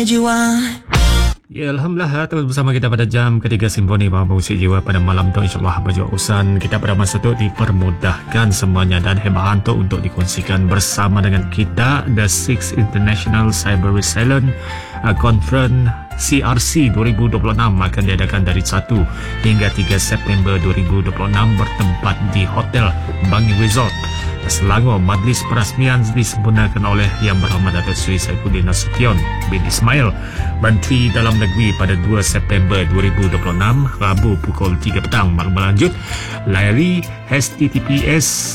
jiwa. Ya, Alhamdulillah terus bersama kita pada jam ketiga Simfoni Bawah Musik Jiwa pada malam tu. InsyaAllah baju urusan kita pada masa tu dipermudahkan semuanya dan hebat tu untuk dikongsikan bersama dengan kita. The 6th International Cyber Resilience Conference CRC 2026 akan diadakan dari 1 hingga 3 September 2026 bertempat di Hotel Bangi Resort Selangor. Majlis perasmian disempurnakan oleh Yang Berhormat Datuk Seri Saifuddin Nasution bin Ismail, Menteri Dalam Negeri pada 2 September 2026, Rabu pukul 3 petang. Maklumat lanjut layari https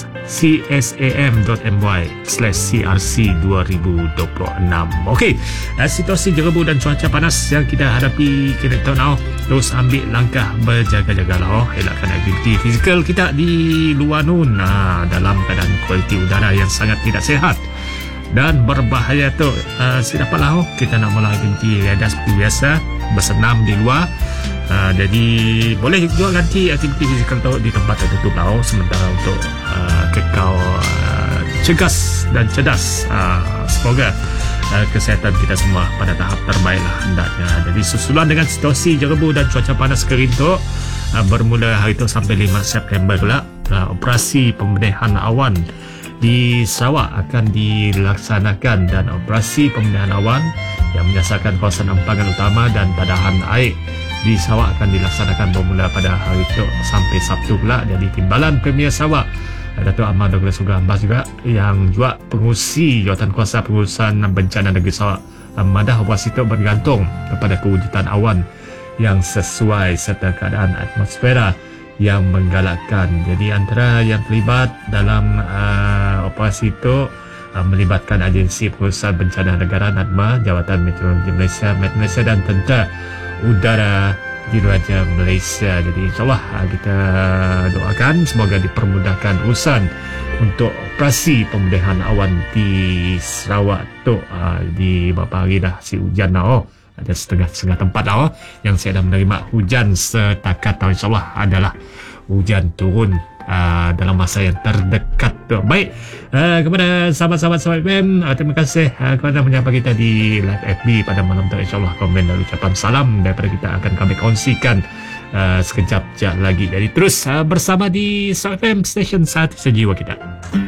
csam.my/crc2026. Okey, situasi jerebu dan cuaca panas yang kita hadapi kita tahu terus ambil langkah berjaga-jagalah. Elakkan aktiviti fizikal kita di luar nun dalam keadaan kualiti udara yang sangat tidak sihat dan berbahaya tu. Sedapatlah kita nak mula aktiviti ada seperti biasa, bersenam di luar. Jadi boleh juga ganti aktiviti fizikal tu di tempat tertutup lah. Sementara untuk kekal cegas dan cerdas. Semoga kesihatan kita semua pada tahap terbaik lah hendaknya. Jadi susulan dengan situasi jerebu dan cuaca panas kering tu, bermula hari itu sampai 5 September pula, operasi pembedahan awan di Sarawak akan dilaksanakan, dan operasi pembedahan awan yang menyasarkan kawasan empangan utama dan padahan air di Sarawak akan dilaksanakan bermula pada hari itu sampai Sabtu pula. Jadi Timbalan Premier Sarawak Datuk Ahmad Douglas Sugambas juga yang juga pengurusi Jawatankuasa Pengurusan Bencana Negeri Sarawak madah operasi itu bergantung kepada kewujudan awan yang sesuai serta keadaan atmosfera yang menggalakkan. Jadi antara yang terlibat dalam operasi itu melibatkan Agensi Pengurusan Bencana Negara NADMA, Jabatan Meteorologi Malaysia, Met Malaysia dan Tentera Udara Diraja Malaysia. Jadi insyaAllah kita doakan semoga dipermudahkan urusan untuk operasi pembedahan awan di Sarawak tu. Di beberapa hari dah si hujan dah. Ada setengah tempat dah yang saya dah menerima hujan setakat dah. InsyaAllah adalah hujan turun dalam masa yang terdekat tu. Baik, kepada sahabat-sahabat FM, terima kasih kerana menyapa kita di live FB pada malam tu. InsyaAllah komen dan ucapan salam daripada kita akan kami kongsikan sekejap lagi. Jadi terus bersama di FM Station Satu Sejiwa kita.